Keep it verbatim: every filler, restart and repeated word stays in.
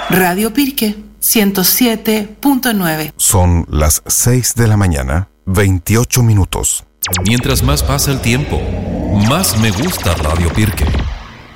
Radio Pirque ciento siete punto nueve. Son las seis de la mañana, veintiocho minutos. Mientras más pasa el tiempo, más me gusta Radio Pirque.